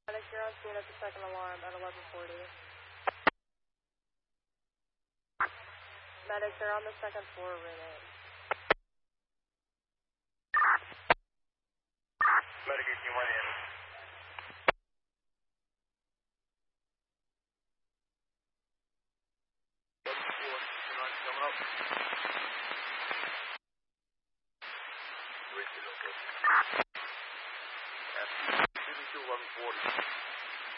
Medic, you're on scene at the second alarm at 11:40. Medic, they're on the second floor, room 8. Medic 18-1 in. Coming up. Bridge is okay. 11:40.